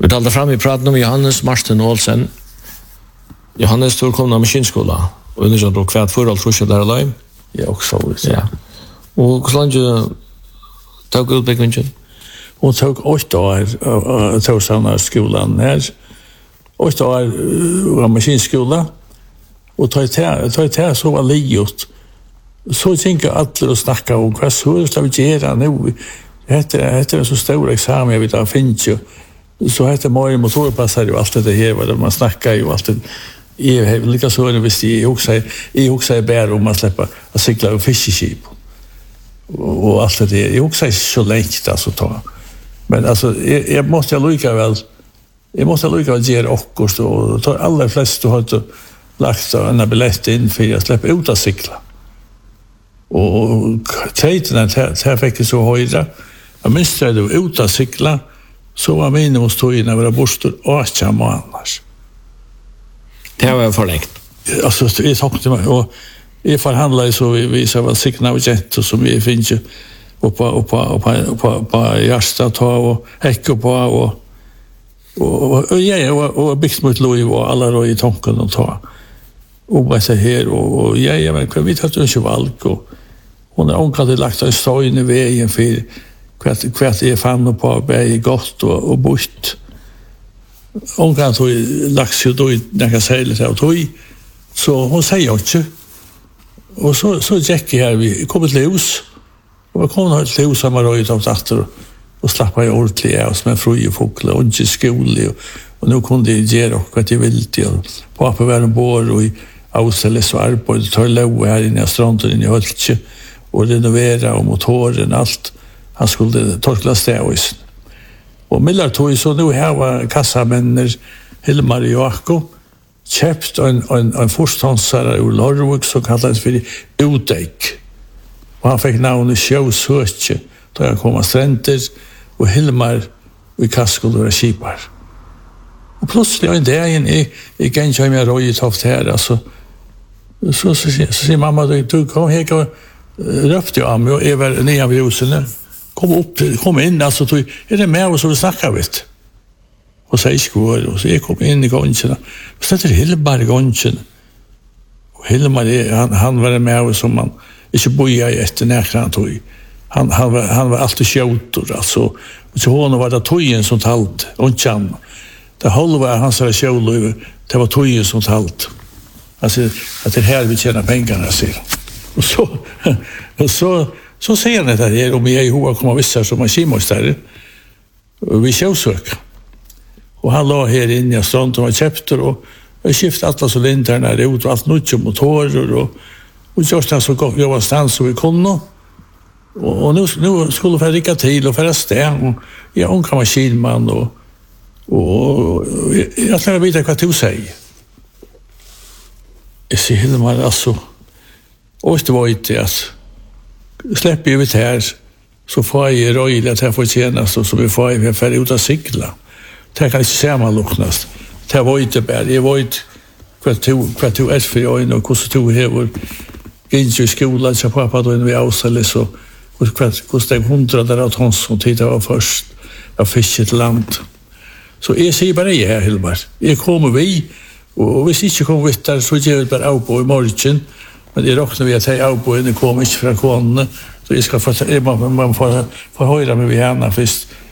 Vi talade fram I praten om Johannes Martin Olsen. Johannes tog komna maskinskola. Och under då kvart förhåll tror jag där live. Ja, också. Ja. Och så länge tog utbildningen. Hon tog 8 år tog samma skolan här. 8 år var maskinskola. Och tog det så var livet. Så tänker alla och snacka om vad så ska vi göra nu. Det är så stor examen jag vill ha finns ju. Så heter morgon motorpassar ju allt det här vad man snackar ju allt det. Jag lika så när vi stiger också bär om att släppa att cykla och fiskeskip. Och allt det jag också så längt alltså ta. Men alltså jag måste lika väl ge också och ta alla flesta har inte lagt en biljett in för att släppa ut att cykla. Och tiden här fick jag så höjda. Jag minns det ut att cykla så var minimumstiden när vi var bostad 8 månader. Det var förlängt. Alltså jag talade med och jag förhandlade så vi så var cykla och jet som vi finns ju på Järsta ta och häcka på och byggt mot Louis och alla då I tanken och ta. Och vad så här och jag men vi tar inte valk och hon har hade lagt en stöj I vägen för kvart är fan på berg gott och bort. Hon kan så lagt ju då när jag säger det och tog så hon säger också och så gick här vi kom till hus och kom till hus som var ute av dator och slappa I ordentligt av som en fru fågel och inte skola och nu kunde jag ge och vad jag ville till pappa var ombord och I Australiens varp och tar lov här inne I stranden inne I Höltje och renovera och motoren allt han skulle torkla stävis och Miller tog så nu här var kassamänner Hilmar och Jakob köpt en förståndsare ur Lorvik som kallades för Udek och han fick navnet Sjösötje då jag kom av Strenter och Hilmar och Kaskol och Kipar och plötsligt en dag I gänge har jag röjt haft här alltså så säger mamma du kom här och röpte jag mig och över nya husen kom in alltså är det med och så vi snackar vet och säger skor och så jag kom in I gången så det är Hilmar I gången och Hilmar han var med och som man inte boja I efter näkran tog han var alltid skjutor alltså så hon var det tojen som talt och inte det halva hans skjul det var tojen som talt alltså att det här vi tjänar pengarna ser och så säger han det här om jag I hoa kommer vissa som man kimostare och vi sjösök och han la här inne I stranden och köpte och skift alla cylindrarna ut och allt nytt motorer och just han så jag var stans så vi kunde och nu skulle för rika till och för att stä och jag ångar maskinman och jag ska veta vad du säger jag ser Hilmar alltså och det var inte att släpper ju det här så får jag röjla att jag får tjäna så vi får jag färdig ut att cykla det kan inte säga man luknast det var inte bara jag var inte kvart tog ett för jag och hur tog här och gick I skolan så pappa då vi avsälles så kostade 100 där tons som tid var först av fisket land så jag säger bara jag Hilmar jag kommer vi och hvis inte kommer vi där så ger jag bara av på I morgon men det räknar vi att jag av på en kommer inte från konen så jag ska få man får höra med vi henne först